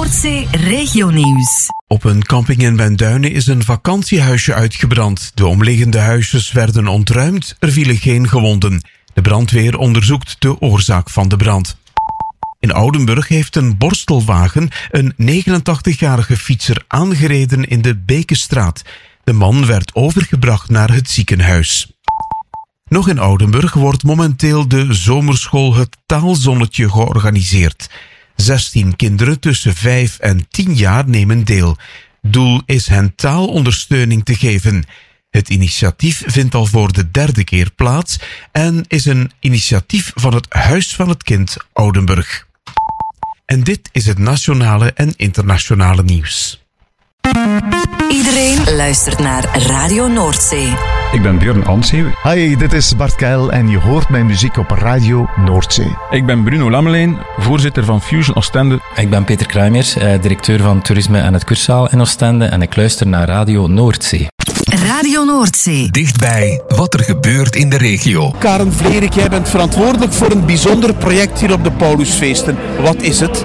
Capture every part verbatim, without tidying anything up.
Noordzee Regionieuws. Op een camping in Benduinen is een vakantiehuisje uitgebrand. De omliggende huisjes werden ontruimd, er vielen geen gewonden. De brandweer onderzoekt de oorzaak van de brand. In Oudenburg heeft een borstelwagen een negenentachtigjarige fietser aangereden in de Bekenstraat. De man werd overgebracht naar het ziekenhuis. Nog in Oudenburg wordt momenteel de zomerschool Het Taalzonnetje georganiseerd. zestien kinderen tussen vijf en tien jaar nemen deel. Doel is hen taalondersteuning te geven. Het initiatief vindt al voor de derde keer plaats en is een initiatief van het Huis van het Kind Oudenburg. En dit is het nationale en internationale nieuws. Iedereen luistert naar Radio Noordzee. Ik ben Björn Antzee. Hi, dit is Bart Keil en je hoort mijn muziek op Radio Noordzee. Ik ben Bruno Lammelijn, voorzitter van Fusion Oostende. Ik ben Peter Kruimers, directeur van Toerisme en het Kurszaal in Oostende en ik luister naar Radio Noordzee. Radio Noordzee. Dichtbij wat er gebeurt in de regio. Karen Vlerik, jij bent verantwoordelijk voor een bijzonder project hier op de Paulusfeesten. Wat is het?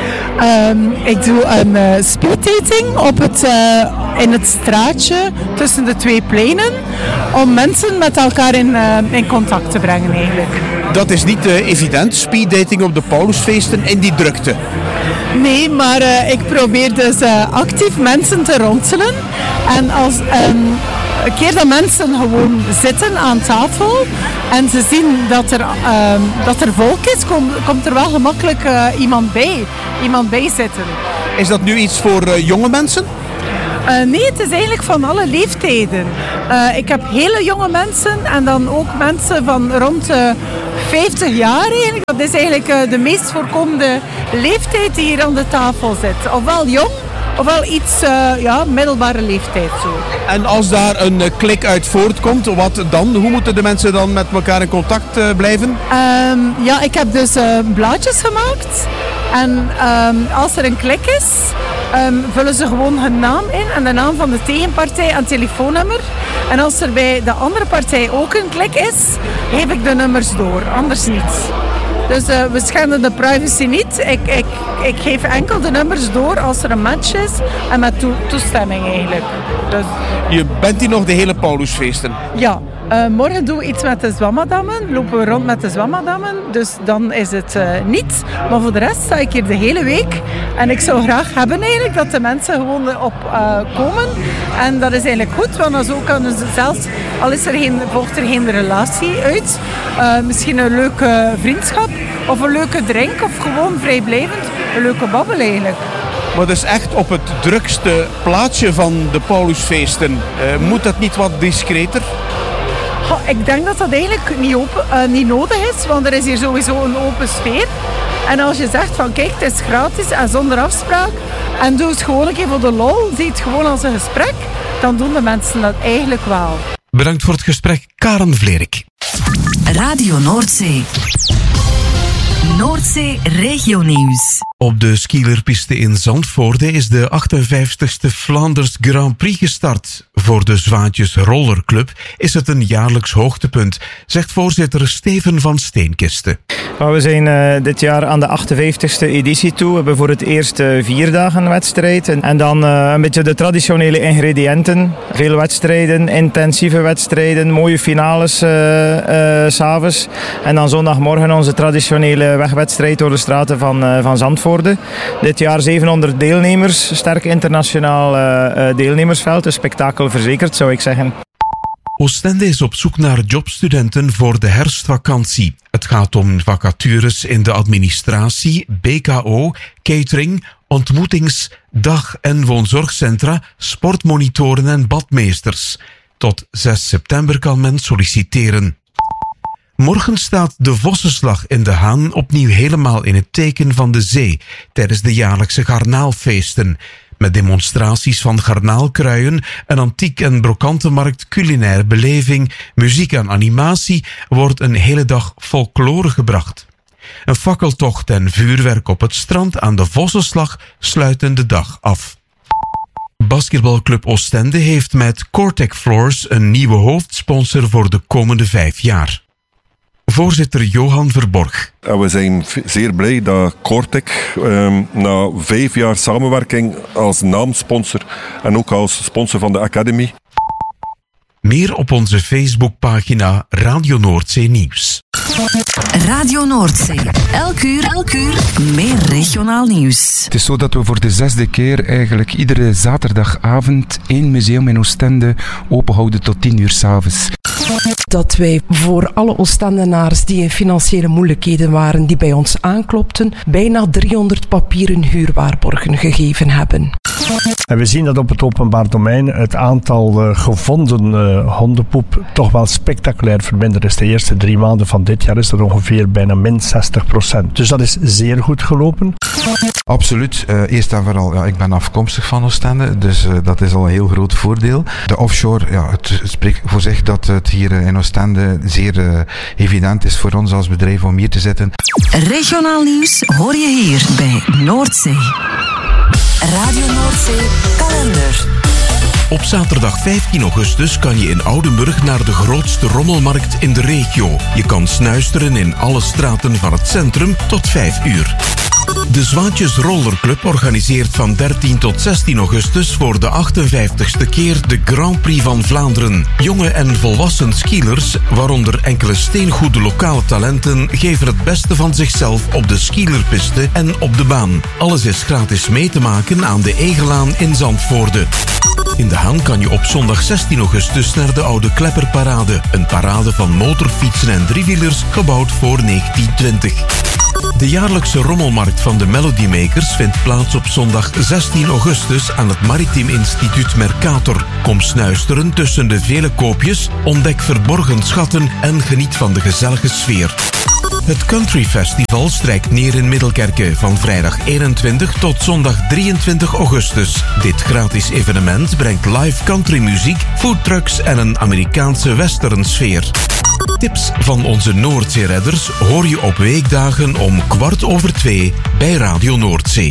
Um, ik doe een uh, speeddating op het, uh, in het straatje tussen de twee pleinen om mensen met elkaar in, uh, in contact te brengen eigenlijk. Dat is niet uh, evident, speeddating op de Paulusfeesten in die drukte. Nee, maar uh, ik probeer dus uh, actief mensen te ronselen. En als um, een keer dat mensen gewoon zitten aan tafel en ze zien dat er, um, dat er volk is, kom, komt er wel gemakkelijk uh, iemand bij. Iemand bij zitten. Is dat nu iets voor uh, jonge mensen? Uh, nee, het is eigenlijk van alle leeftijden. Uh, ik heb hele jonge mensen en dan ook mensen van rond uh, vijftig jaar eigenlijk. Dat is eigenlijk uh, de meest voorkomende leeftijd die hier aan de tafel zit. Ofwel jong, ofwel iets uh, ja, middelbare leeftijd zo. En als daar een uh, klik uit voortkomt, wat dan? Hoe moeten de mensen dan met elkaar in contact uh, blijven? Um, ja, ik heb dus uh, blaadjes gemaakt. En um, als er een klik is, um, vullen ze gewoon hun naam in en de naam van de tegenpartij en telefoonnummer. En als er bij de andere partij ook een klik is, geef ik de nummers door, anders niet. Dus uh, we schenden de privacy niet. Ik, ik, ik geef enkel de nummers door als er een match is en met toe, toestemming eigenlijk. Dus... Je bent hier nog de hele Paulusfeesten? Ja. Uh, morgen doen we iets met de zwammadammen, lopen we rond met de zwammadammen, dus dan is het uh, niet. Maar voor de rest sta ik hier de hele week en ik zou graag hebben eigenlijk dat de mensen gewoon op uh, komen. En dat is eigenlijk goed, want zo kunnen ze zelfs, al is er geen, volgt er geen relatie uit, uh, misschien een leuke vriendschap of een leuke drink of gewoon vrijblijvend een leuke babbel eigenlijk. Maar dus echt op het drukste plaatsje van de Paulusfeesten, uh, moet dat niet wat discreter? Oh, ik denk dat dat eigenlijk niet, open, uh, niet nodig is, want er is hier sowieso een open sfeer. En als je zegt van kijk, het is gratis en zonder afspraak en doe het gewoon een keer voor de lol, zie het gewoon als een gesprek, dan doen de mensen dat eigenlijk wel. Bedankt voor het gesprek, Karen Vlerik. Radio Noordzee. Noordzee Regionieuws. Op de skielerpiste in Zandvoorde is de achtenvijftigste Vlaanders Grand Prix gestart. Voor de Zwaantjes Rollerclub is het een jaarlijks hoogtepunt, zegt voorzitter Steven van Steenkiste. We zijn uh, dit jaar aan de achtenvijftigste editie toe. We hebben voor het eerst uh, vier dagen wedstrijd. En, en dan uh, een beetje de traditionele ingrediënten. Veel wedstrijden, intensieve wedstrijden, mooie finales uh, uh, 's avonds. En dan zondagmorgen onze traditionele wegwedstrijd door de straten van, uh, van Zandvoorde. Dit jaar zevenhonderd deelnemers, sterk internationaal uh, uh, deelnemersveld. Een spektakel verzekerd, zou ik zeggen. Oostende is op zoek naar jobstudenten voor de herfstvakantie. Het gaat om vacatures in de administratie, B K O, catering, ontmoetings-, dag- en woonzorgcentra, sportmonitoren en badmeesters. Tot zes september kan men solliciteren. Morgen staat de Vossenslag in De Haan opnieuw helemaal in het teken van de zee tijdens de jaarlijkse garnaalfeesten. Met demonstraties van garnaalkruien, een antiek- en brokantenmarkt, culinaire beleving, muziek en animatie wordt een hele dag folklore gebracht. Een fakkeltocht en vuurwerk op het strand aan de Vossenslag sluiten de dag af. Basketbalclub Oostende heeft met Cortec Floors een nieuwe hoofdsponsor voor de komende vijf jaar. Voorzitter Johan Verborg. We zijn zeer blij dat Cortec um, na vijf jaar samenwerking als naamsponsor en ook als sponsor van de Academy. Meer op onze Facebookpagina Radio Noordzee Nieuws. Radio Noordzee. Elk uur, elk uur meer regionaal nieuws. Het is zo dat we voor de zesde keer eigenlijk iedere zaterdagavond één museum in Oostende openhouden tot tien uur 's avonds. Dat wij voor alle Oostendenaars die in financiële moeilijkheden waren, die bij ons aanklopten, bijna driehonderd papieren huurwaarborgen gegeven hebben. En we zien dat op het openbaar domein het aantal uh, gevonden uh, hondenpoep toch wel spectaculair verminderd is. De eerste drie maanden van dit jaar is dat ongeveer bijna min zestig procent. Dus dat is zeer goed gelopen. Absoluut. Uh, eerst en vooral, ja, ik ben afkomstig van Oostende, dus uh, dat is al een heel groot voordeel. De offshore, ja, het spreekt voor zich dat het hier uh, in Oostende zeer uh, evident is voor ons als bedrijf om hier te zitten. Regionaal nieuws hoor je hier bij Noordzee. Radio Noordzee kalender. Op zaterdag vijftien augustus kan je in Oudenburg naar de grootste rommelmarkt in de regio. Je kan snuisteren in alle straten van het centrum tot vijf uur. De Zwaantjes Rollerclub organiseert van dertien tot zestien augustus voor de achtenvijftigste keer de Grand Prix van Vlaanderen. Jonge en volwassen skielers, waaronder enkele steengoede lokale talenten, geven het beste van zichzelf op de skielerpiste en op de baan. Alles is gratis mee te maken aan de Egelaan in Zandvoorde. In De Haan kan je op zondag zestien augustus naar de Oude Klepperparade. Een parade van motorfietsen en driewielers gebouwd voor negentien twintig. De jaarlijkse rommelmarkt van de Melody Makers vindt plaats op zondag zestien augustus aan het Maritiem Instituut Mercator. Kom snuisteren tussen de vele koopjes, ontdek verborgen schatten en geniet van de gezellige sfeer. Het Country Festival strijkt neer in Middelkerke van vrijdag eenentwintig tot zondag drieëntwintig augustus. Dit gratis evenement brengt live countrymuziek, foodtrucks en een Amerikaanse westernsfeer. Tips van onze Noordzeeredders hoor je op weekdagen om kwart over twee bij Radio Noordzee.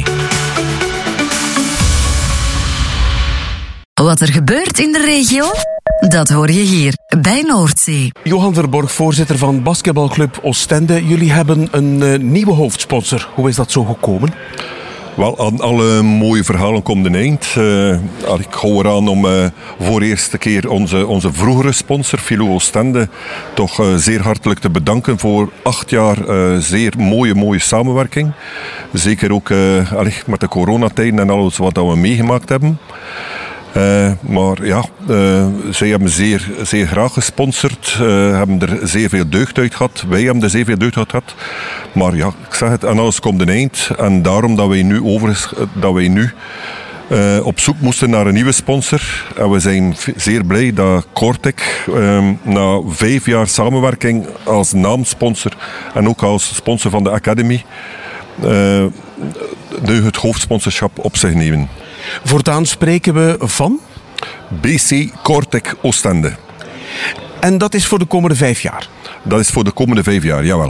Wat er gebeurt in de regio, dat hoor je hier bij Noordzee. Johan Verborg, voorzitter van basketbalclub Oostende. Jullie hebben een uh, nieuwe hoofdsponsor. Hoe is dat zo gekomen? Wel, aan alle mooie verhalen komt een eind. Uh, ik hou eraan om uh, voor de eerste keer onze, onze vroegere sponsor, Filou Oostende, toch uh, zeer hartelijk te bedanken voor acht jaar uh, zeer mooie, mooie samenwerking. Zeker ook uh, met de coronatijden en alles wat we meegemaakt hebben. Uh, maar ja, uh, zij hebben zeer, zeer graag gesponsord, uh, hebben er zeer veel deugd uit gehad. Wij hebben er zeer veel deugd uit gehad. Maar ja, ik zeg het, aan alles komt een eind. En daarom dat wij nu, over, dat wij nu uh, op zoek moesten naar een nieuwe sponsor. En we zijn zeer blij dat Cortec uh, na vijf jaar samenwerking als naamsponsor en ook als sponsor van de Academy uh, nu het hoofdsponsorschap op zich nemen. Voortaan spreken we van? B C Cortec Oostende. En dat is voor de komende vijf jaar? Dat is voor de komende vijf jaar, jawel.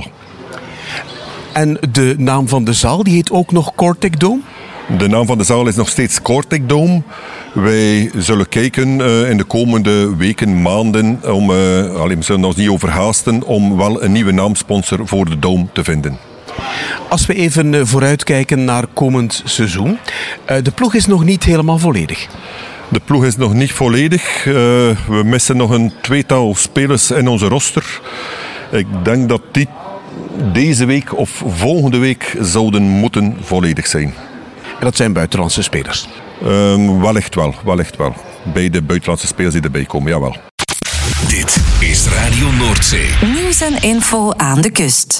En de naam van de zaal, die heet ook nog Cortec Dome? De naam van de zaal is nog steeds Cortec Dome. Wij zullen kijken uh, in de komende weken, maanden, om, uh, allee, we zullen ons niet overhaasten, om wel een nieuwe naamsponsor voor de Dome te vinden. Als we even vooruitkijken naar komend seizoen. De ploeg is nog niet helemaal volledig. De ploeg is nog niet volledig. Uh, we missen nog een tweetal spelers in onze roster. Ik denk dat die deze week of volgende week zouden moeten volledig zijn. En dat zijn buitenlandse spelers? Uh, wellicht wel, wellicht wel. Bij de buitenlandse spelers die erbij komen, jawel. Dit is Radio Noordzee. Nieuws en info aan de kust.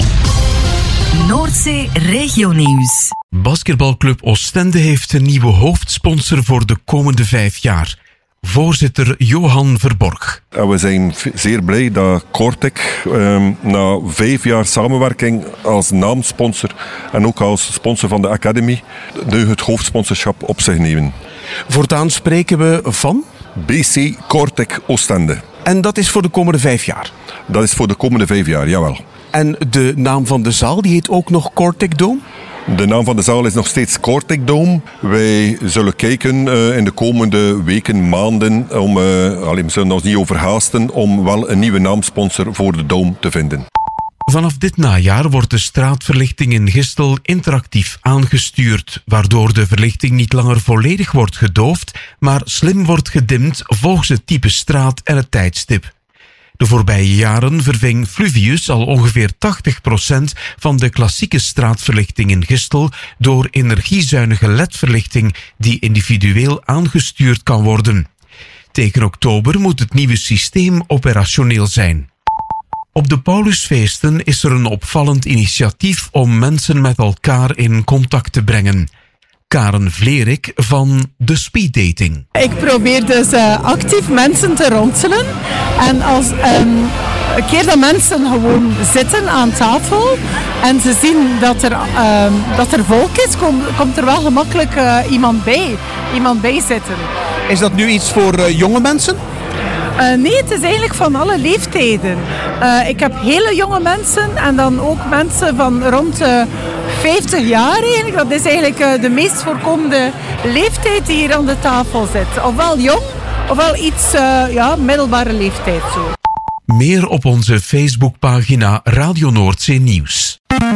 Noordzee regionieuws. Basketbalclub Oostende heeft een nieuwe hoofdsponsor voor de komende vijf jaar. Voorzitter Johan Verborg. En we zijn zeer blij dat Cortec uh, na vijf jaar samenwerking als naamsponsor en ook als sponsor van de Academy nu het hoofdsponsorschap op zich nemen. Voortaan spreken we van? B C Cortec Oostende. En dat is voor de komende vijf jaar? Dat is voor de komende vijf jaar, jawel. En de naam van de zaal, die heet ook nog Cortec Dome? De naam van de zaal is nog steeds Cortic Dome. Wij zullen kijken uh, in de komende weken, maanden, om, uh, allee, we zullen ons niet overhaasten, om wel een nieuwe naamsponsor voor de Dome te vinden. Vanaf dit najaar wordt de straatverlichting in Gistel interactief aangestuurd, waardoor de verlichting niet langer volledig wordt gedoofd, maar slim wordt gedimd volgens het type straat en het tijdstip. De voorbije jaren verving Fluvius al ongeveer tachtig procent van de klassieke straatverlichting in Gistel door energiezuinige L E D-verlichting die individueel aangestuurd kan worden. Tegen oktober moet het nieuwe systeem operationeel zijn. Op de Paulusfeesten is er een opvallend initiatief om mensen met elkaar in contact te brengen. Karen Vlerik van de Speeddating. Ik probeer dus uh, actief mensen te ronselen. En als um, een keer dat mensen gewoon zitten aan tafel en ze zien dat er, um, dat er volk is, kom, komt er wel gemakkelijk uh, iemand bij. Iemand bij zitten. Is dat nu iets voor uh, jonge mensen? Uh, nee, het is eigenlijk van alle leeftijden. Uh, ik heb hele jonge mensen en dan ook mensen van rond uh, vijftig jaar eigenlijk. Dat is eigenlijk uh, de meest voorkomende leeftijd die hier aan de tafel zit. Ofwel jong, ofwel iets uh, ja, middelbare leeftijd zo. Meer op onze Facebookpagina Radio Noordzee Nieuws.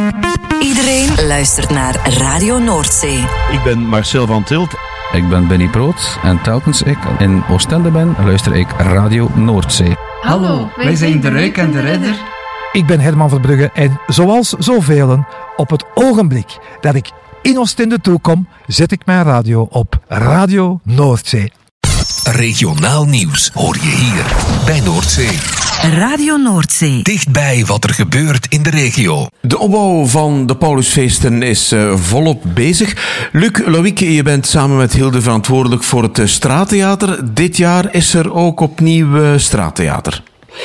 Iedereen luistert naar Radio Noordzee. Ik ben Marcel van Tilt. Ik ben Benny Proot en telkens ik in Oostende ben, luister ik Radio Noordzee. Hallo, wij zijn De Ruik en De Redder. Ik ben Herman Verbrugge en zoals zoveel, op het ogenblik dat ik in Oostende toekom, zet ik mijn radio op Radio Noordzee. Regionaal nieuws hoor je hier bij Noordzee. Radio Noordzee. Dichtbij wat er gebeurt in de regio. De opbouw van de Paulusfeesten is uh, volop bezig. Luc Loïc, je bent samen met Hilde verantwoordelijk voor het uh, straattheater. Dit jaar is er ook opnieuw uh, straattheater.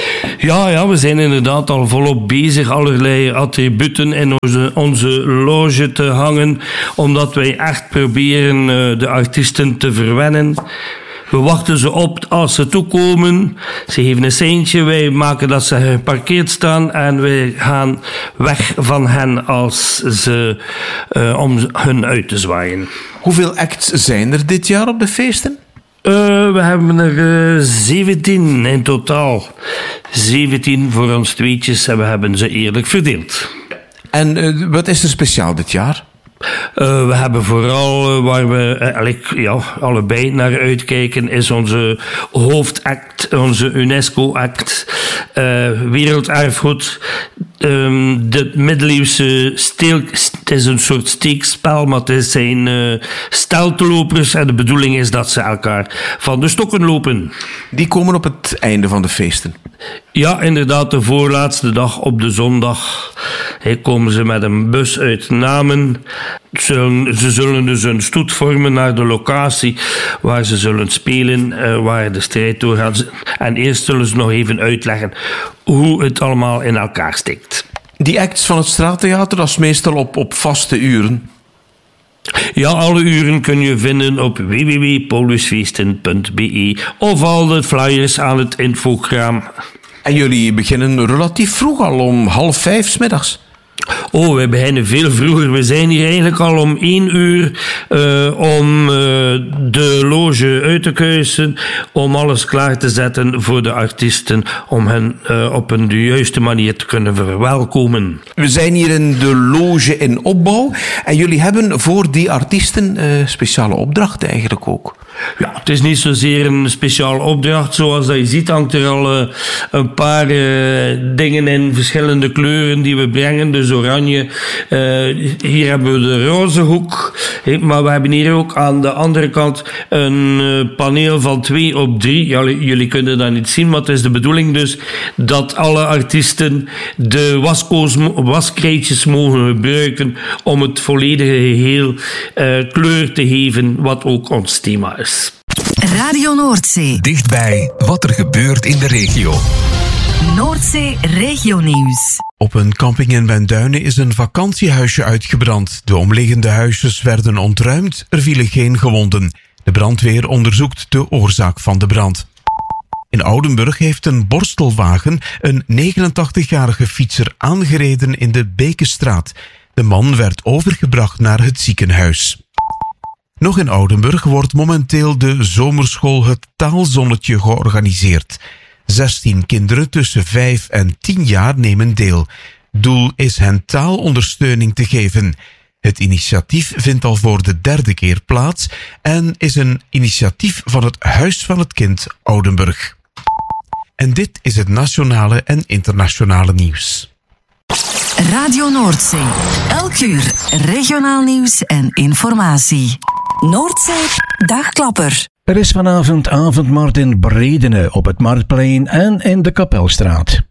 Ja, ja, we zijn inderdaad al volop bezig allerlei attributen in onze, onze loge te hangen, omdat wij echt proberen uh, de artiesten te verwennen. We wachten ze op als ze toekomen. Ze geven een seintje, wij maken dat ze geparkeerd staan en wij gaan weg van hen als ze, uh, om hun uit te zwaaien. Hoeveel acts zijn er dit jaar op de feesten? Uh, we hebben er uh, zeventien in totaal. zeventien voor ons tweetjes en we hebben ze eerlijk verdeeld. En uh, wat is er speciaal dit jaar? Uh, we hebben vooral, uh, waar we uh, ja, allebei naar uitkijken, is onze hoofdact, onze UNESCO-act, uh, werelderfgoed. Um, de middeleeuwse steel, het is een soort steekspel, maar het zijn uh, steltlopers en de bedoeling is dat ze elkaar van de stokken lopen. Die komen op het einde van de feesten? Ja, inderdaad, de voorlaatste dag op de zondag. Hey, komen ze met een bus uit Namen. Zullen, ze zullen dus een stoet vormen naar de locatie waar ze zullen spelen, uh, waar de strijd doorgaat. En eerst zullen ze nog even uitleggen hoe het allemaal in elkaar steekt. Die acts van het straattheater, dat is meestal op, op vaste uren? Ja, alle uren kun je vinden op w w w punt paulusfeesten punt b e of al de flyers aan het infograam. En jullie beginnen relatief vroeg, al om half vijf 's middags? Oh, wij beginnen veel vroeger. We zijn hier eigenlijk al om één uur uh, om uh, de loge uit te kuisen, om alles klaar te zetten voor de artiesten, om hen uh, op een de juiste manier te kunnen verwelkomen. We zijn hier in de loge in opbouw en jullie hebben voor die artiesten uh, speciale opdrachten eigenlijk ook. Ja, het is niet zozeer een speciale opdracht. Zoals dat je ziet hangt er al uh, een paar uh, dingen in verschillende kleuren die we brengen. Dus oranje. Uh, hier hebben we de roze hoek. Hey, maar we hebben hier ook aan de andere kant een uh, paneel van twee op drie. Ja, jullie kunnen dat niet zien, maar het is de bedoeling dus dat alle artiesten de waskoos, waskrijtjes mogen gebruiken om het volledige geheel uh, kleur te geven, wat ook ons thema is. Radio Noordzee. Dichtbij wat er gebeurt in de regio. Noordzee Regionieuws. Op een camping in Wenduinen is een vakantiehuisje uitgebrand. De omliggende huisjes werden ontruimd, er vielen geen gewonden. De brandweer onderzoekt de oorzaak van de brand. In Oudenburg heeft een borstelwagen een negenentachtigjarige fietser aangereden in de Bekenstraat. De De man werd overgebracht naar het ziekenhuis. Nog in Oudenburg wordt momenteel de zomerschool Het Taalzonnetje georganiseerd. zestien kinderen tussen vijf en tien jaar nemen deel. Doel is hen taalondersteuning te geven. Het initiatief vindt al voor de derde keer plaats en is een initiatief van het Huis van het Kind Oudenburg. En dit is het nationale en internationale nieuws. Radio Noordzee. Elk uur regionaal nieuws en informatie. Noordzee Dagklapper. Er is vanavond avondmarkt in Bredene op het Marktplein en in de Kapelstraat.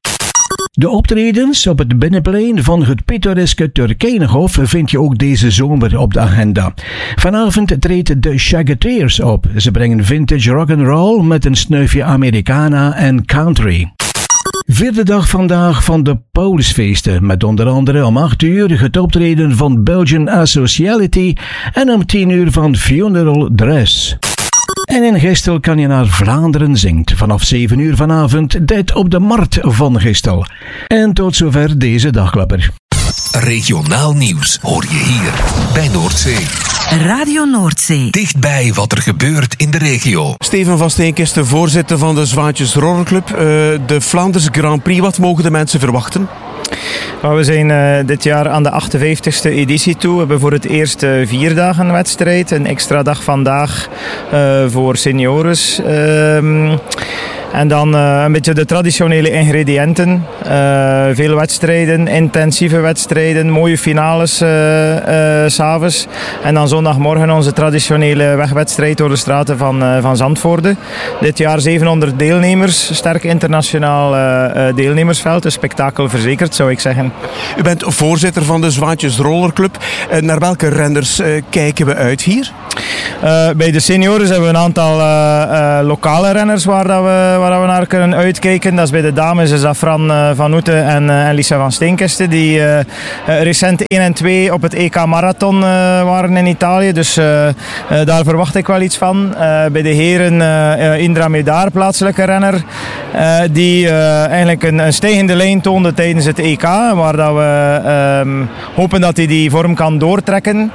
De optredens op het binnenplein van het pittoreske Turkijnenhof vind je ook deze zomer op de agenda. Vanavond treedt de Shaggeteers op. Ze brengen vintage rock'n'roll met een snuifje Americana en country. Vierde dag vandaag van de Paulusfeesten, met onder andere om acht uur het optreden van Belgian Asociality en om tien uur van Funeral Dress. En in Gistel kan je naar Vlaanderen zingt. Vanaf zeven uur vanavond, dit op de Markt van Gistel. En tot zover deze dagklapper. Regionaal nieuws hoor je hier bij Noordzee. Radio Noordzee. Dichtbij wat er gebeurt in de regio. Steven van Steenkisten, voorzitter van de Zwaantjes Rollerclub. Uh, de Vlaanders Grand Prix, wat mogen de mensen verwachten? Nou, we zijn uh, dit jaar aan de achtenvijftigste editie toe. We hebben voor het eerst uh, vier dagen een wedstrijd. Een extra dag vandaag uh, voor seniors. Uh, En dan uh, een beetje de traditionele ingrediënten. Uh, veel wedstrijden, intensieve wedstrijden, mooie finales uh, uh, 's avonds. En dan zondagmorgen onze traditionele wegwedstrijd door de straten van, uh, van Zandvoorde. Dit jaar zevenhonderd deelnemers, sterk internationaal uh, deelnemersveld. Een spektakel verzekerd, zou ik zeggen. U bent voorzitter van de Zwaantjes Rollerclub. Uh, naar welke renners uh, kijken we uit hier? Uh, bij de seniors hebben we een aantal uh, uh, lokale renners waar, dat we, waar we naar kunnen uitkijken. Dat is bij de dames is dat Fran uh, van Oete en, uh, en Lisa van Steenkisten, die uh, uh, recent één en twee op het E K Marathon uh, waren in Italië. Dus uh, uh, daar verwacht ik wel iets van. Uh, bij de heren uh, uh, Indra Medaar, plaatselijke renner, uh, die uh, eigenlijk een, een stijgende lijn toonde tijdens het E K, waar dat we uh, hopen dat hij die vorm kan doortrekken.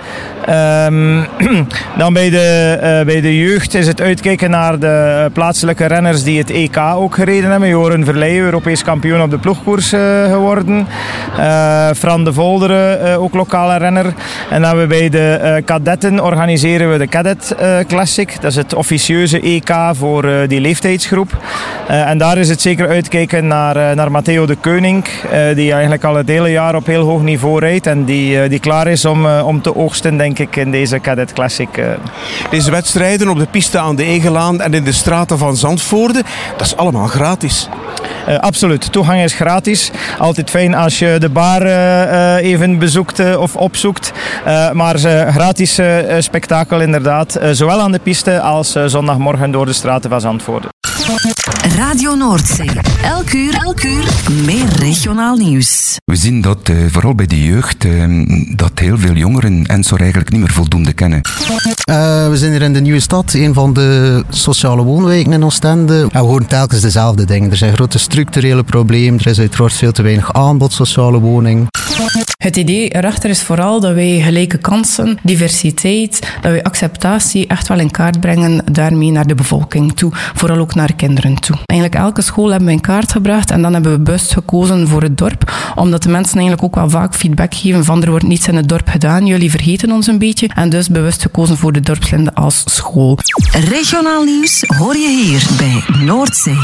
Um, dan bij de, uh, bij de jeugd is het uitkijken naar de plaatselijke renners die het E K ook gereden hebben. Joren Verleijen, Europees kampioen op de ploegkoers uh, geworden. Uh, Fran de Volderen, uh, ook lokale renner. En dan hebben we bij de uh, kadetten organiseren we de Cadet uh, Classic. Dat is het officieuze E K voor uh, die leeftijdsgroep. Uh, en daar is het zeker uitkijken naar, uh, naar Matteo de Keuning, uh, die eigenlijk al het hele jaar op heel hoog niveau rijdt en die, uh, die klaar is om, uh, om te oogsten, denk ik, in deze Cadet Classic. Uh. Deze wedstrijden op de piste aan de Egelaan en in de straten van Zandvoorde, dat is allemaal gratis. Uh, absoluut, toegang is gratis. Altijd fijn als je de bar uh, uh, even bezoekt uh, of opzoekt. Uh, maar uh, gratis uh, spektakel inderdaad, uh, zowel aan de piste als uh, zondagmorgen door de straten van Zandvoorde. Radio Noordzee. Elk uur, elk uur meer regionaal nieuws. We zien dat uh, vooral bij de jeugd uh, dat heel veel jongeren Ensor eigenlijk niet meer voldoende kennen. Uh, we zijn hier in de Nieuwe Stad, een van de sociale woonwijken in Oostende. En we horen telkens dezelfde dingen. Er zijn grote structurele problemen, er is uiteraard veel te weinig aanbod sociale woning. Het idee erachter is vooral dat wij gelijke kansen, diversiteit, dat wij acceptatie echt wel in kaart brengen daarmee naar de bevolking toe. Vooral ook naar kinderen toe. Eigenlijk elke school hebben we in kaart gebracht en dan hebben we bewust gekozen voor het dorp. Omdat de mensen eigenlijk ook wel vaak feedback geven van er wordt niets in het dorp gedaan, jullie vergeten ons een beetje. En dus bewust gekozen voor de dorpslinde als school. Regionaal nieuws hoor je hier bij Noordzee.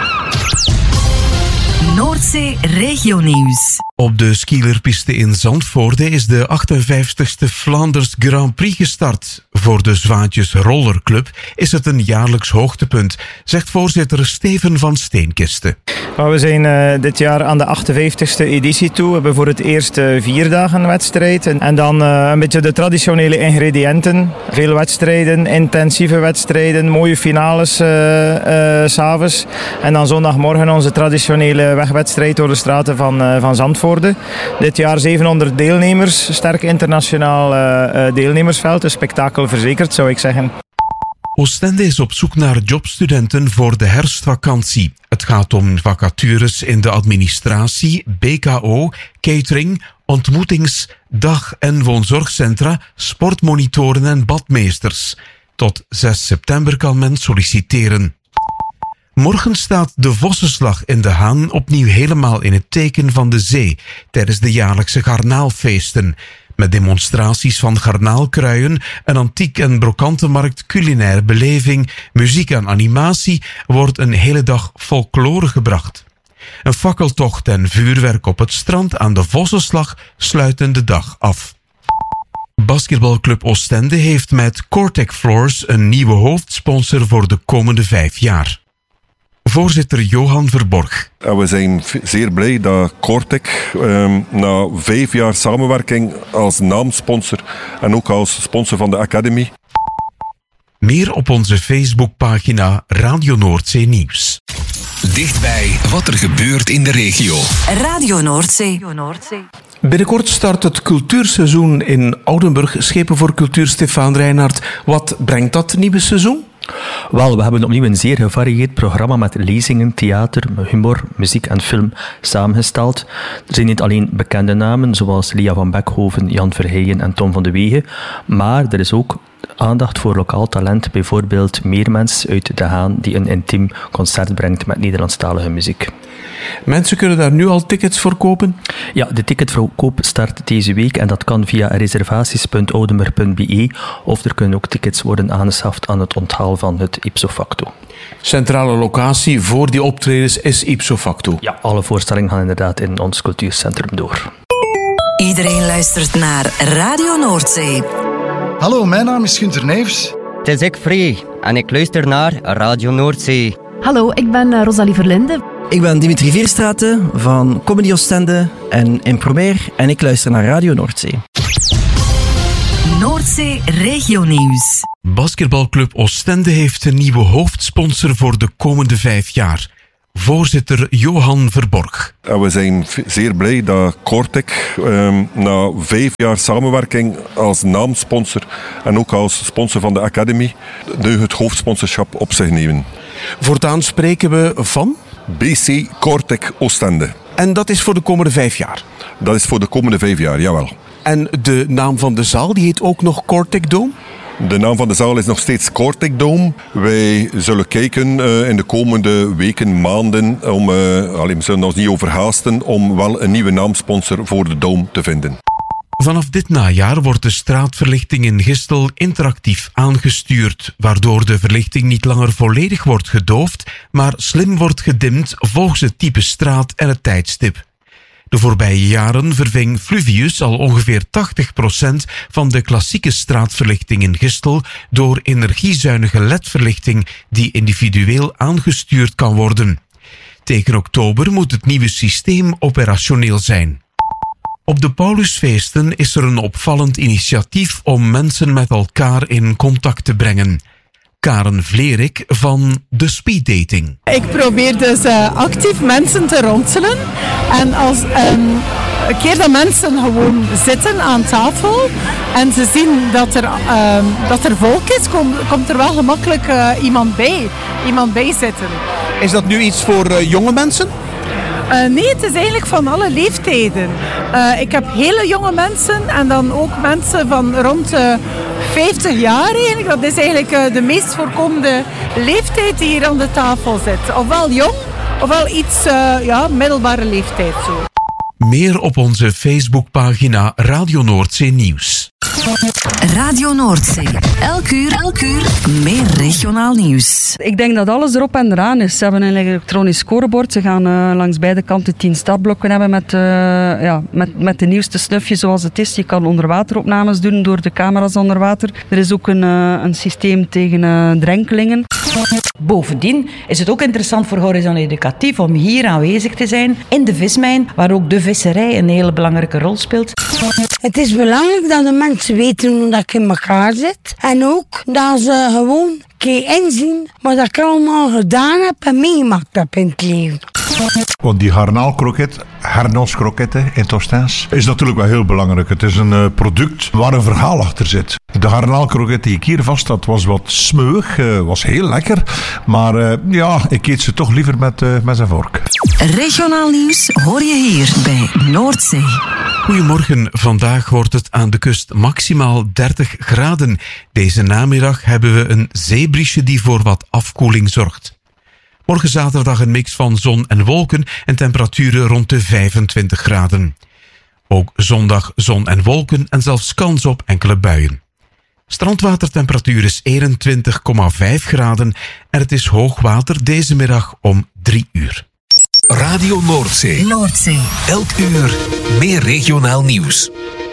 Noordzee Regionieuws. Op de skielerpiste in Zandvoorde is de achtenvijftigste Vlaanders Grand Prix gestart. Voor de Zwaantjes Rollerclub is het een jaarlijks hoogtepunt, zegt voorzitter Steven van Steenkisten. We zijn uh, dit jaar aan de achtenvijftigste editie toe. We hebben voor het eerst uh, vier dagen een wedstrijd. En, en dan uh, een beetje de traditionele ingrediënten. Veel wedstrijden, intensieve wedstrijden, mooie finales uh, uh, 's avonds. En dan zondagmorgen onze traditionele wegwedstrijd door de straten van, uh, van Zandvoorde. Dit jaar zevenhonderd deelnemers, sterk internationaal uh, deelnemersveld. Een spektakel verzekerd, zou ik zeggen. Oostende is op zoek naar jobstudenten voor de herfstvakantie. Het gaat om vacatures in de administratie, B K O, catering, ontmoetingsdag en woonzorgcentra, sportmonitoren en badmeesters. Tot zes september kan men solliciteren. Morgen staat de Vossenslag in De Haan opnieuw helemaal in het teken van de zee tijdens de jaarlijkse garnaalfeesten. Met demonstraties van garnaalkruien, een antiek- en brokantenmarkt, culinaire beleving, muziek en animatie wordt een hele dag folklore gebracht. Een fakkeltocht en vuurwerk op het strand aan de Vossenslag sluiten de dag af. Basketbalclub Oostende heeft met Cortec Floors een nieuwe hoofdsponsor voor de komende vijf jaar. Voorzitter Johan Verborg. En we zijn zeer blij dat Cortec um, na vijf jaar samenwerking als naamsponsor en ook als sponsor van de Academy. Meer op onze Facebookpagina Radio Noordzee Nieuws. Dichtbij wat er gebeurt in de regio. Radio Noordzee. Binnenkort start het cultuurseizoen in Oudenburg. Schepen voor Cultuur Stefaan Reinhardt. Wat brengt dat nieuwe seizoen? Wel, we hebben opnieuw een zeer gevarieerd programma met lezingen, theater, humor, muziek en film samengesteld. Er zijn niet alleen bekende namen zoals Lia van Beckhoven, Jan Verheijen en Tom van de Wegen, maar er is ook aandacht voor lokaal talent, bijvoorbeeld Meermens uit De Haan, die een intiem concert brengt met Nederlandstalige muziek. Mensen kunnen daar nu al tickets voor kopen? Ja, de ticketverkoop start deze week en dat kan via reservaties punt oudenburg punt b e of er kunnen ook tickets worden aangeschaft aan het onthaal van het ipso facto. Centrale locatie voor die optredens is ipso facto? Ja, alle voorstellingen gaan inderdaad in ons cultuurcentrum door. Iedereen luistert naar Radio Noordzee. Hallo, mijn naam is Gunther Neefs. Het is ik Free en ik luister naar Radio Noordzee. Hallo, ik ben uh, Rosalie Verlinde. Ik ben Dimitri Vierstraten van Comedy Oostende en Impromer en ik luister naar Radio Noordzee. Noordzee Regionieuws. Basketbalclub Oostende heeft een nieuwe hoofdsponsor voor de komende vijf jaar. Voorzitter Johan Verborg. En we zijn zeer blij dat Cortec um, na vijf jaar samenwerking als naamsponsor en ook als sponsor van de Academy nu het hoofdsponsorschap op zich nemen. Voortaan spreken we van? B C Cortec Oostende. En dat is voor de komende vijf jaar? Dat is voor de komende vijf jaar, jawel. En de naam van de zaal, die heet ook nog Cortec Dome? De naam van de zaal is nog steeds Cortec Dome. Wij zullen kijken uh, in de komende weken, maanden, om, uh, allee, we zullen ons niet overhaasten, om wel een nieuwe naamsponsor voor de Dome te vinden. Vanaf dit najaar wordt de straatverlichting in Gistel interactief aangestuurd, waardoor de verlichting niet langer volledig wordt gedoofd, maar slim wordt gedimd volgens het type straat en het tijdstip. De voorbije jaren verving Fluvius al ongeveer tachtig procent van de klassieke straatverlichting in Gistel door energiezuinige L E D-verlichting die individueel aangestuurd kan worden. Tegen oktober moet het nieuwe systeem operationeel zijn. Op de Paulusfeesten is er een opvallend initiatief om mensen met elkaar in contact te brengen. Karen Vlerik van de Speeddating. Ik probeer dus uh, actief mensen te ronselen. En als um, een keer dat mensen gewoon zitten aan tafel en ze zien dat er, uh, dat er volk is, kom, komt er wel gemakkelijk uh, iemand bij. Iemand bij zitten. Is dat nu iets voor uh, jonge mensen? Uh, nee, het is eigenlijk van alle leeftijden. Uh, ik heb hele jonge mensen en dan ook mensen van rond uh, vijftig jaar eigenlijk. Dat is eigenlijk uh, de meest voorkomende leeftijd die hier aan de tafel zit. Ofwel jong, ofwel iets uh, ja, middelbare leeftijd zo. Meer op onze Facebookpagina Radio Noordzee Nieuws. Radio Noordzee. Elk uur, elk uur meer regionaal nieuws. Ik denk dat alles erop en eraan is. Ze hebben een elektronisch scorebord. Ze gaan uh, langs beide kanten tien startblokken hebben met, uh, ja, met, met de nieuwste snufje zoals het is. Je kan onderwateropnames doen door de camera's onder water. Er is ook een, uh, een systeem tegen uh, drenkelingen. Bovendien is het ook interessant voor Horizon Educatief om hier aanwezig te zijn in de vismijn, waar ook de visserij een hele belangrijke rol speelt. Het is belangrijk dat de mensen weten hoe dat in elkaar zit. En ook dat ze gewoon een keer inzien wat ik allemaal gedaan heb en meegemaakt heb in het leven. Want die garnaalkroket, hernoskroketten in het Oostens, is natuurlijk wel heel belangrijk. Het is een uh, product waar een verhaal achter zit. De garnaalkroket die ik hier vast had was wat smeuig, uh, was heel lekker. Maar uh, ja, ik eet ze toch liever met, uh, met zijn vork. Regionaal nieuws hoor je hier bij Noordzee. Goedemorgen, vandaag wordt het aan de kust maximaal dertig graden. Deze namiddag hebben we een zeebriesje die voor wat afkoeling zorgt. Morgen zaterdag een mix van zon en wolken en temperaturen rond de vijfentwintig graden. Ook zondag zon en wolken en zelfs kans op enkele buien. Strandwatertemperatuur is eenentwintig komma vijf graden en het is hoogwater deze middag om drie uur. Radio Noordzee. Noordzee. Elk uur meer regionaal nieuws.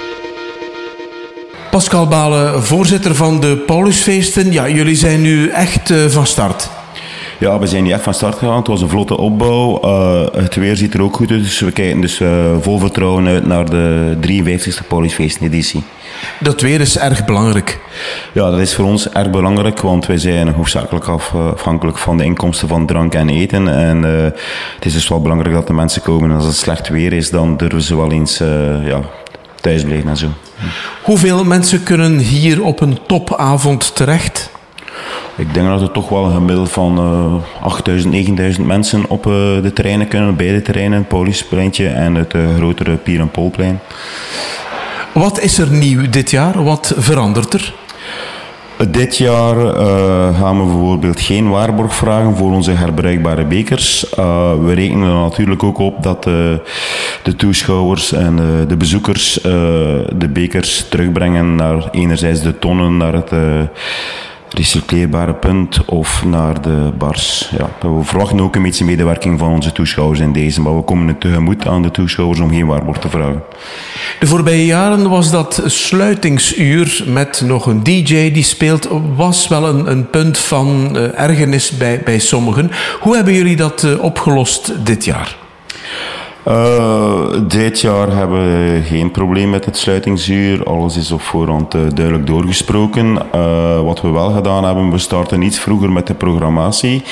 Pascal Balen, voorzitter van de Paulusfeesten. Ja, jullie zijn nu echt uh, van start. Ja, we zijn niet echt van start gegaan. Het was een vlotte opbouw. Uh, het weer ziet er ook goed uit. Dus we kijken dus uh, vol vertrouwen uit naar de drieënvijftigste Paulusfeesten-editie. Dat weer is erg belangrijk. Ja, dat is voor ons erg belangrijk, want wij zijn hoofdzakelijk af, uh, afhankelijk van de inkomsten van drank en eten. En uh, het is dus wel belangrijk dat de mensen komen. En als het slecht weer is, dan durven ze wel eens uh, ja, thuis blijven en zo. Hoeveel mensen kunnen hier op een topavond terecht? Ik denk dat er toch wel een gemiddeld van uh, achtduizend, negenduizend mensen op uh, de terreinen kunnen. Beide terreinen, het Pauluspleintje en het uh, grotere Pier en Polplein. Wat is er nieuw dit jaar? Wat verandert er? Dit jaar uh, gaan we bijvoorbeeld geen waarborg vragen voor onze herbruikbare bekers. Uh, we rekenen er natuurlijk ook op dat uh, de toeschouwers en uh, de bezoekers uh, de bekers terugbrengen naar enerzijds de tonnen, naar het uh, recycleerbare punt of naar de bars. Ja, we verwachten ook een beetje medewerking van onze toeschouwers in deze, maar we komen het tegemoet aan de toeschouwers om geen waarborg te vragen. De voorbije jaren was dat sluitingsuur met nog een D J die speelt, was wel een, een punt van uh, ergernis bij, bij sommigen. Hoe hebben jullie dat uh, opgelost dit jaar? Uh, dit jaar hebben we geen probleem met het sluitingsuur. Alles is op voorhand uh, duidelijk doorgesproken. Uh, wat we wel gedaan hebben, we starten iets vroeger met de programmatie.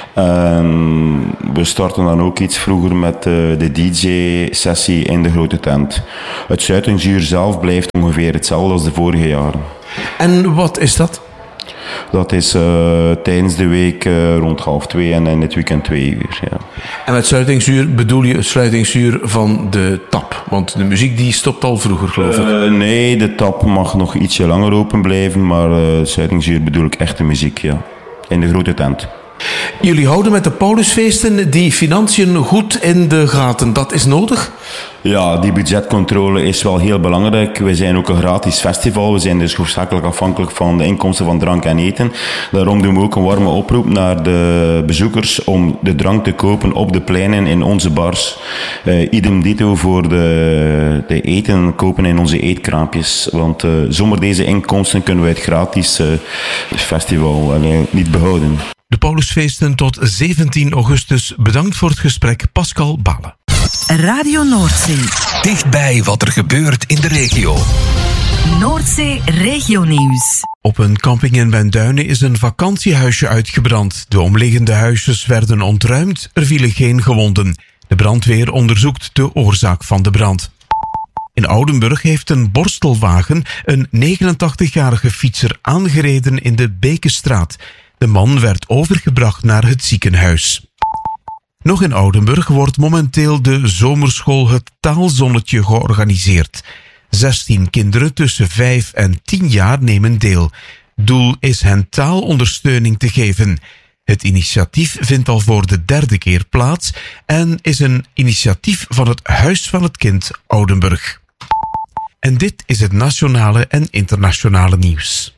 En we starten dan ook iets vroeger met uh, de D J-sessie in de grote tent. Het sluitingsuur zelf blijft ongeveer hetzelfde als de vorige jaren. En wat is dat? Dat is uh, tijdens de week uh, rond half twee en in het weekend twee uur. Ja. En met sluitingsuur bedoel je het sluitingsuur van de tap? Want de muziek die stopt al vroeger, geloof ik. Uh, nee, de tap mag nog ietsje langer open blijven, maar uh, sluitingsuur bedoel ik echte muziek, ja. In de grote tent. Jullie houden met de Paulusfeesten die financiën goed in de gaten. Dat is nodig? Ja, die budgetcontrole is wel heel belangrijk. We zijn ook een gratis festival. We zijn dus hoofdzakelijk afhankelijk van de inkomsten van drank en eten. Daarom doen we ook een warme oproep naar de bezoekers om de drank te kopen op de pleinen in onze bars. Uh, idem dito voor de, de eten kopen in onze eetkraampjes. Want uh, zonder deze inkomsten kunnen we het gratis uh, festival uh, niet behouden. De Paulusfeesten tot zeventien augustus. Bedankt voor het gesprek, Pascal Balen. Radio Noordzee. Dichtbij wat er gebeurt in de regio. Noordzee Regionieuws. Op een camping in Benduinen is een vakantiehuisje uitgebrand. De omliggende huisjes werden ontruimd, er vielen geen gewonden. De brandweer onderzoekt de oorzaak van de brand. In Oudenburg heeft een borstelwagen een negenentachtigjarige fietser aangereden in de Bekenstraat. De man werd overgebracht naar het ziekenhuis. Nog in Oudenburg wordt momenteel de zomerschool Het Taalzonnetje georganiseerd. zestien kinderen tussen vijf en tien jaar nemen deel. Doel is hen taalondersteuning te geven. Het initiatief vindt al voor de derde keer plaats en is een initiatief van het Huis van het Kind Oudenburg. En dit is het nationale en internationale nieuws.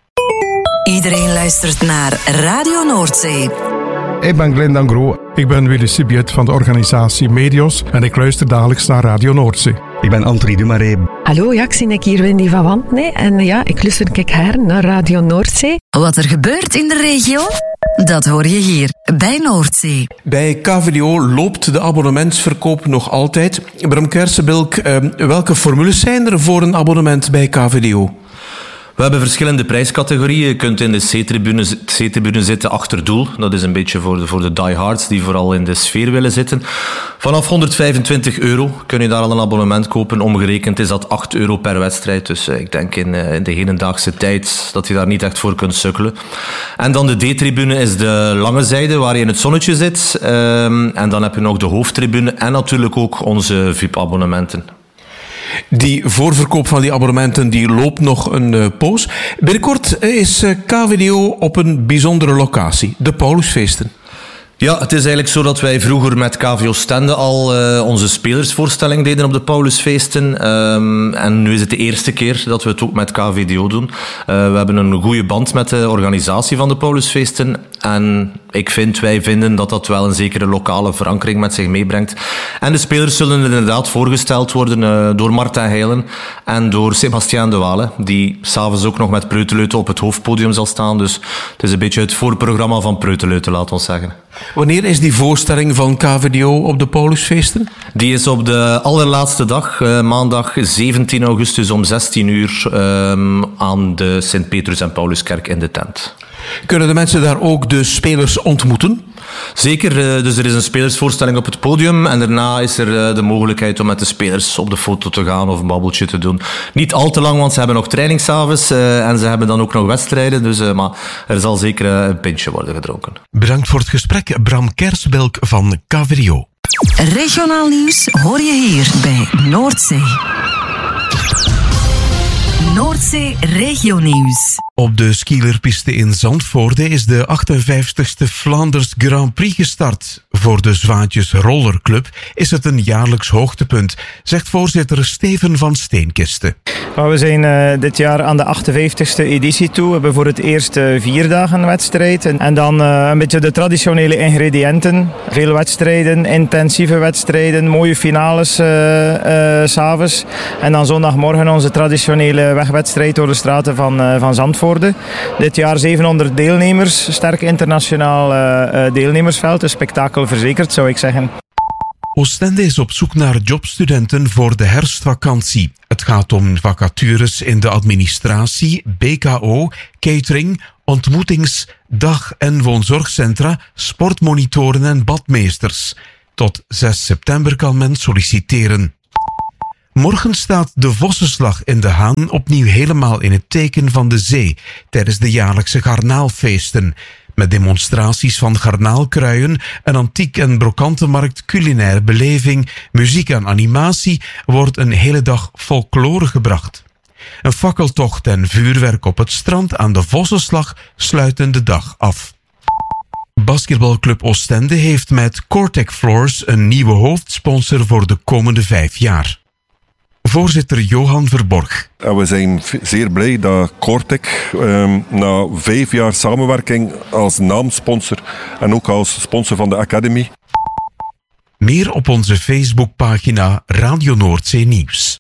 Iedereen luistert naar Radio Noordzee. Ik ben Glenn Dangro. Ik ben Willy Sibiet van de organisatie Medios en ik luister dagelijks naar Radio Noordzee. Ik ben Anthony Dumaré. Hallo, ja, ik zie ik hier Wendy van Wantne en ja, ik luister kijk her naar Radio Noordzee. Wat er gebeurt in de regio, dat hoor je hier bij Noordzee. Bij K V D O loopt de abonnementsverkoop nog altijd. Bram Kersenbilk, welke formules zijn er voor een abonnement bij K V D O? We hebben verschillende prijscategorieën. Je kunt in de C-tribune, C-tribune zitten achter doel. Dat is een beetje voor de, voor de diehards die vooral in de sfeer willen zitten. Vanaf honderdvijfentwintig euro kun je daar al een abonnement kopen. Omgerekend is dat acht euro per wedstrijd. Dus ik denk in, in de hedendaagse tijd dat je daar niet echt voor kunt sukkelen. En dan de D-tribune is de lange zijde waar je in het zonnetje zit. Um, en dan heb je nog de hoofdtribune en natuurlijk ook onze V I P-abonnementen. Die voorverkoop van die abonnementen die loopt nog een uh, poos. Binnenkort is uh, K V D O op een bijzondere locatie, de Paulusfeesten. Ja, het is eigenlijk zo dat wij vroeger met K V Oostende al uh, onze spelersvoorstelling deden op de Paulusfeesten. Um, en nu is het de eerste keer dat we het ook met K V D O doen. Uh, we hebben een goede band met de organisatie van de Paulusfeesten. En ik vind, wij vinden dat dat wel een zekere lokale verankering met zich meebrengt. En de spelers zullen inderdaad voorgesteld worden uh, door Martin Heilen en door Sébastien de Waal, die s'avonds ook nog met Preuteleuten op het hoofdpodium zal staan. Dus het is een beetje het voorprogramma van Preuteleuten, laat ons zeggen. Wanneer is die voorstelling van K V D O op de Paulusfeesten? Die is op de allerlaatste dag, uh, maandag zeventien augustus om zestien uur um, aan de Sint-Petrus en Pauluskerk in de tent. Kunnen de mensen daar ook de spelers ontmoeten? Zeker, dus er is een spelersvoorstelling op het podium en daarna is er de mogelijkheid om met de spelers op de foto te gaan of een babbeltje te doen. Niet al te lang, want ze hebben nog training s'avonds en ze hebben dan ook nog wedstrijden, dus, maar er zal zeker een pintje worden gedronken. Bedankt voor het gesprek, Bram Kersbelk van K V D O. Regionaal nieuws hoor je hier bij Noordzee. Noordzee Regionieuws. Op de skielerpiste in Zandvoorde is de achtenvijftigste Vlaanders Grand Prix gestart. Voor de Zwaantjes Rollerclub is het een jaarlijks hoogtepunt, zegt voorzitter Steven van Steenkiste. We zijn uh, dit jaar aan de achtenvijftigste editie toe. We hebben voor het eerst uh, vier dagen wedstrijd. En, en dan uh, een beetje de traditionele ingrediënten. Veel wedstrijden, intensieve wedstrijden, mooie finales uh, uh, 's avonds. En dan zondagmorgen onze traditionele wegwedstrijd door de straten van, uh, van Zandvoorde. Dit jaar zevenhonderd deelnemers, sterk internationaal uh, deelnemersveld. Een spektakel verzekerd, zou ik zeggen. Oostende is op zoek naar jobstudenten voor de herfstvakantie. Het gaat om vacatures in de administratie, B K O, catering, ontmoetings-, dag- en woonzorgcentra, sportmonitoren en badmeesters. Tot zes september kan men solliciteren. Morgen staat de Vossenslag in De Haan opnieuw helemaal in het teken van de zee tijdens de jaarlijkse garnaalfeesten. Met demonstraties van garnaalkruien, een antiek- en brokantenmarkt, culinaire beleving, muziek en animatie wordt een hele dag folklore gebracht. Een fakkeltocht en vuurwerk op het strand aan de Vossenslag sluiten de dag af. Basketbalclub Oostende heeft met Cortec Floors een nieuwe hoofdsponsor voor de komende vijf jaar. Voorzitter Johan Verborg. En we zijn zeer blij dat Cortec um, na vijf jaar samenwerking als naamsponsor en ook als sponsor van de Academy. Meer op onze Facebookpagina Radio Noordzee Nieuws.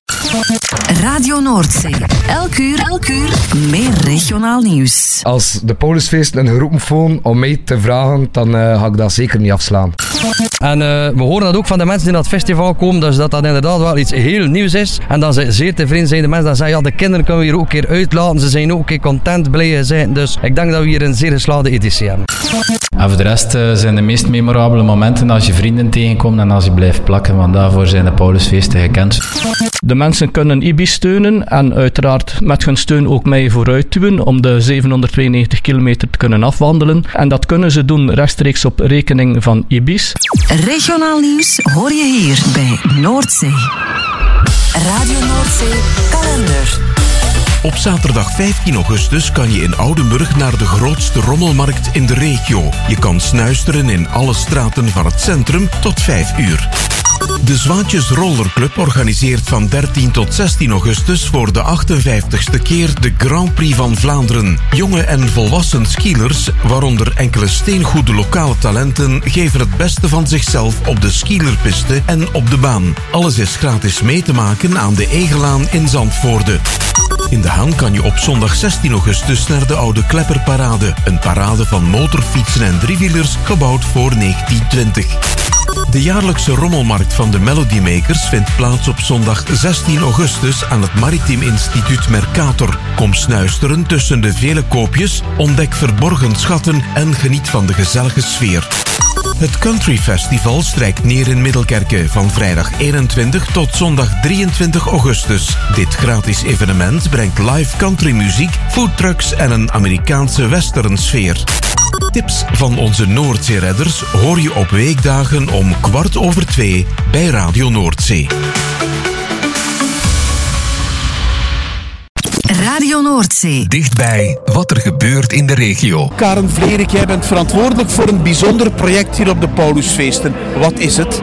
Radio Noordzee. Elk uur, elk uur meer regionaal nieuws. Als de Paulusfeesten een geroepen voelen om mij te vragen, dan uh, ga ik dat zeker niet afslaan. En uh, we horen dat ook van de mensen die naar het festival komen, dus dat dat inderdaad wel iets heel nieuws is. En dat ze zeer tevreden zijn. De mensen die zeggen, ja, de kinderen kunnen we hier ook een keer uitlaten. Ze zijn ook een keer content, blij zijn. Dus ik denk dat we hier een zeer geslaagde editie hebben. En voor de rest uh, zijn de meest memorabele momenten als je vrienden tegenkomt en als je blijft plakken, want daarvoor zijn de Paulusfeesten gekend. De mensen kunnen I B I steunen en uiteraard met hun steun ook mij vooruit duwen om de zevenhonderdtweeënnegentig kilometer te kunnen afwandelen. En dat kunnen ze doen rechtstreeks op rekening van I B I S. Regionaal nieuws hoor je hier bij Noordzee. Radio Noordzee kalender. Op zaterdag vijftien augustus kan je in Oudenburg naar de grootste rommelmarkt in de regio. Je kan snuisteren in alle straten van het centrum tot vijf uur. De Zwaantjes Rollerclub organiseert van dertien tot zestien augustus voor de achtenvijftigste keer de Grand Prix van Vlaanderen. Jonge en volwassen skielers, waaronder enkele steengoede lokale talenten, geven het beste van zichzelf op de skielerpiste en op de baan. Alles is gratis mee te maken aan de Egelaan in Zandvoorde. In De Haan kan je op zondag zestien augustus naar de Oude Klepperparade. Een parade van motorfietsen en driewielers gebouwd voor negentien twintig. De jaarlijkse rommelmarkt van de Melody Makers vindt plaats op zondag zestien augustus aan het Maritiem Instituut Mercator. Kom snuisteren tussen de vele koopjes, ontdek verborgen schatten en geniet van de gezellige sfeer. Het Country Festival strijkt neer in Middelkerke van vrijdag eenentwintig tot zondag drieëntwintig augustus. Dit gratis evenement brengt live countrymuziek, foodtrucks en een Amerikaanse westernsfeer. Tips van onze Noordzeeredders hoor je op weekdagen om kwart over twee bij Radio Noordzee. Radio Noordzee. Dichtbij wat er gebeurt in de regio. Karen Vlerik, jij bent verantwoordelijk voor een bijzonder project hier op de Paulusfeesten. Wat is het?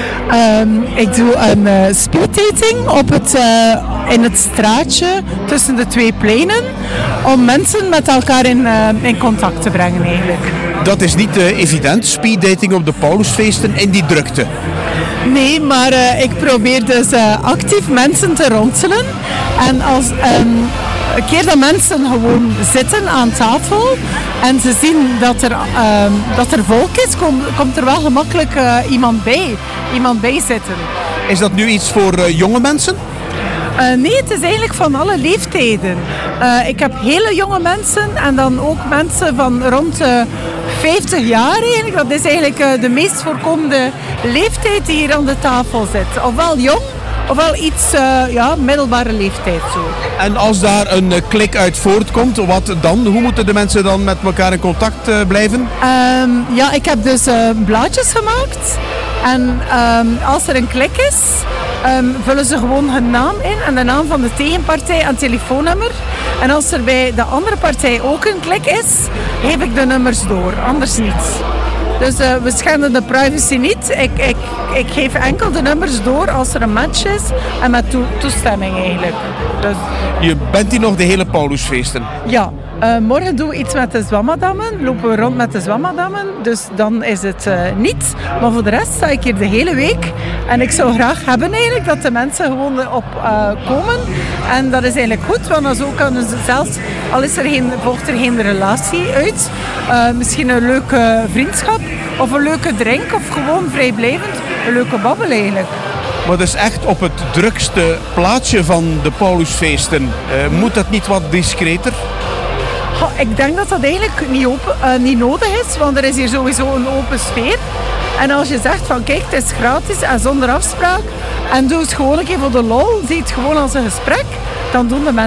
Um, ik doe een uh, speeddating op het, uh, in het straatje tussen de twee pleinen om mensen met elkaar in, uh, in contact te brengen eigenlijk. Dat is niet uh, evident, speeddating op de Paulusfeesten in die drukte. Nee, maar uh, ik probeer dus uh, actief mensen te ronselen. En als um, een keer dat mensen gewoon zitten aan tafel en ze zien dat er, um, dat er volk is, kom, komt er wel gemakkelijk uh, iemand bij. Iemand bij zitten. Is dat nu iets voor uh, jonge mensen? Uh, nee, het is eigenlijk van alle leeftijden. Uh, ik heb hele jonge mensen en dan ook mensen van rond uh, vijftig jaar eigenlijk. Dat is eigenlijk uh, de meest voorkomende leeftijd die hier aan de tafel zit. Ofwel jong, ofwel iets uh, ja, middelbare leeftijd zo. En als daar een uh, klik uit voortkomt, wat dan? Hoe moeten de mensen dan met elkaar in contact uh, blijven? Um, ja, ik heb dus uh, blaadjes gemaakt. En um, als er een klik is, um, vullen ze gewoon hun naam in en de naam van de tegenpartij en telefoonnummer. En als er bij de andere partij ook een klik is, geef ik de nummers door, anders niet. Dus uh, we schenden de privacy niet. Ik, ik, ik geef enkel de nummers door als er een match is en met toe- toestemming eigenlijk. Dus... Je bent hier nog de hele Paulusfeesten? Ja. Uh, morgen doen we iets met de zwammadammen, lopen we rond met de zwammadammen, dus dan is het uh, niet. Maar voor de rest sta ik hier de hele week en ik zou graag hebben eigenlijk dat de mensen gewoon op uh, komen. En dat is eigenlijk goed, want zo kunnen ze zelfs, al is er geen, volgt er geen relatie uit, uh, misschien een leuke vriendschap of een leuke drink of gewoon vrijblijvend een leuke babbel eigenlijk. Maar dus echt op het drukste plaatsje van de Paulusfeesten, uh, moet dat niet wat discreter? Ik denk dat dat eigenlijk niet, open, uh, niet nodig is, want er is hier sowieso een open sfeer. En als je zegt van kijk, het is gratis en zonder afspraak en doe het gewoon een keer voor de lol, zie het gewoon als een gesprek, dan doen de mensen